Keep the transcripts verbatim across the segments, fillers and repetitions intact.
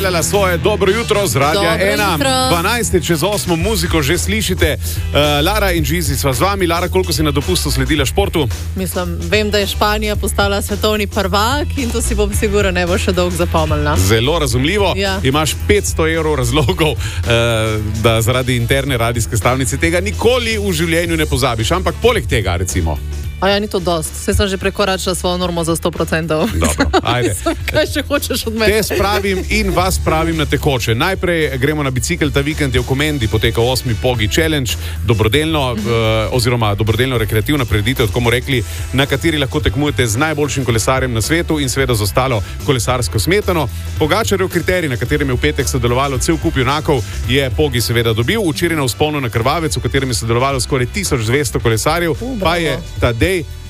delala svoje dobro jutro z Radia ena. dvanajst čez osmo muziko že slišite. Uh, Lara in Gizi sva z vami. Lara, koliko si na dopustu sledila športu? Mislim, vem, da je Španija postala svetovni prvak in to si bom sigurno ne bo še dolgo zapomnila. Zelo razumljivo. Ja. Imaš petsto evrov razlogov, uh, da zaradi interne radijske stavnice tega nikoli v življenju ne pozabiš. Ampak poleg tega, recimo. A ja, ni to dost. Vse sem že prekoračila svojo normo za sto procentov. Dobro, ajde. Kaj še hočeš od mene? Te spravim in vas spravim na tekoče. Najprej gremo na bicikel. Ta vikend je v Komendi potekal osmi Pogi Challenge, dobrodelno, mm-hmm. uh, oziroma dobrodelno rekreativna prireditev, tako bomo rekli, na kateri lahko tekmujete z najboljšim kolesarjem na svetu in seveda z ostalo kolesarsko smetano. Pogačarjev kriterij, na katerem je v petek sodelovalo cel kup junakov, je Pogi seveda dobil. Včeraj na vzponu na Krvavec, v katerem je sodelovalo skoraj tisoč dvesto kolesarjev, uh, pa je Tadej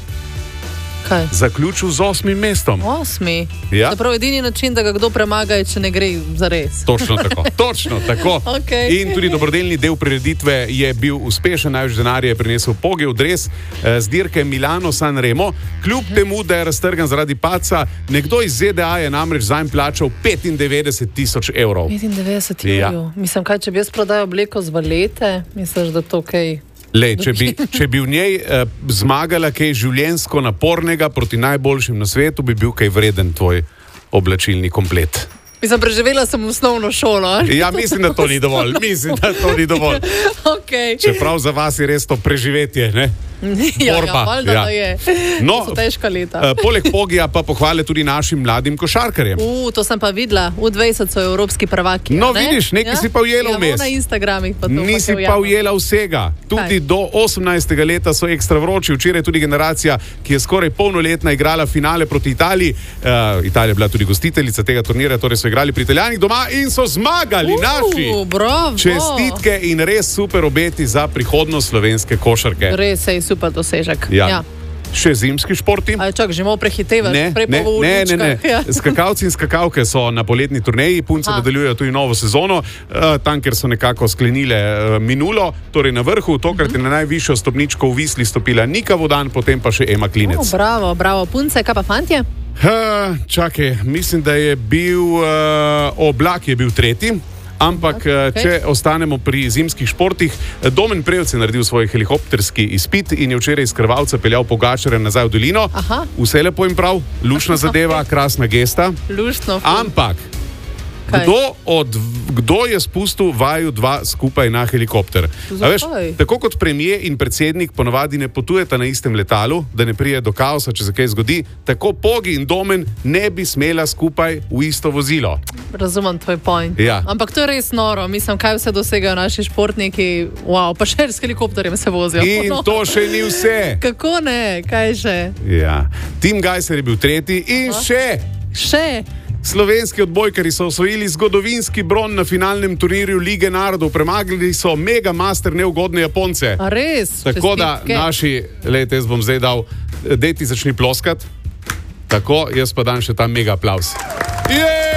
Kaj? zaključil z osmim mestom. Osmi? Ja. Zapravo edini način, da ga kdo premaga, je, če ne gre za res. Točno tako, točno tako. Okay. In tudi dobrodelni del prireditve je bil uspešen, največ denarja je prinesel Pogi v dres z dirke Milano-San Remo. Kljub uh-huh. temu, da je raztrgan zaradi padca, nekdo iz Z D A je namreč zanj plačal petindevetdeset tisoč evrov. petindevetdeset evrov? Ja. Mislim, kaj, če bi jaz prodajal obleko z valete, misliš, da to kaj... Lej, če, bi, če bi v njej eh, zmagala kaj življenjsko napornega proti najboljšim na svetu, bi bil kaj vreden tvoj oblačilni komplet. Mislim, preživela sem osnovno šolo. Ja, mislim, da to ni dovolj. Mislim, da to ni dovolj. Okay. Čeprav za vas je res to preživetje, ne? Ja, ja, valjda ja. je. No, to so težka leta. Uh, poleg Pogija pa pohvale tudi našim mladim košarkarjem. Uh, to sem pa videla. V dvajset so evropski prvaki. No, ne? vidiš, nekaj ja? si pa ujela vmes. Ja, na Instagramih pa to. Nisi pa ujela vsega. Tudi Kaj? do osemnajstega leta so ekstra vroči. Včeraj tudi generacija, ki je skoraj polnoletna, igrala finale proti Italiji. Uh, Italija je bila tudi gostiteljica tega turnira, torej so igrali pri Italijanih doma in so zmagali uh, naši. Bravo. Čestitke in res super obeti za prihodnost slovenske košarke. Res je super dosežek. Ja. Ja. Še zimski športi. Aj, čak, že malo prehitevaš. Ne, ne, ne, ne, ne. Ja. Skakalci in skakalke so na poletni turneji, punce ha. nadaljujejo tudi novo sezono, uh, tam, ker so nekako sklenile uh, minulo, torej na vrhu, tokrat uh-huh. je na najvišjo stopničko v Visli stopila Nika Vodan, potem pa še Ema Klinec. Oh, bravo, bravo, punce, kaj pa fantje? Uh, čakaj, mislim, da je bil uh, Oblak je bil tretji. Ampak, okay. če ostanemo pri zimskih športih, Domen Prevc je naredil svoj helikopterski izpit in je včeraj iz Krvavca peljal Pogačarja nazaj v dolino. Aha. Vse lepo in prav, lušna zadeva, krasna gesta. Luštno. Ampak, kdo, od, kdo je spustil vaju dva skupaj na helikopter? Veš, tako kot premier in predsednik ponovadi ne potujeta na istem letalu, da ne prije do kaosa, če se kaj zgodi, tako Pogi in Domen ne bi smela skupaj v isto vozilo. Razumem tvoj point. Ja. Ampak to je res noro. Mislim, kaj vse dosegajo naši športniki. Wow, pa še s helikopterjem se vozijo. In no. to še ni vse. Kako ne? Kaj še? Ja. Tim Gajser je bil tretji in Aha. še. Še. Slovenski odbojkari so osvojili zgodovinski bron na finalnem turnirju Lige narodov. Premagali so mega master neugodne Japonce. A res? Tako da naši, lejte, jaz bom zdaj dal, dej ti začni ploskat. Tako, jaz pa dam še ta mega aplauz. Yeah!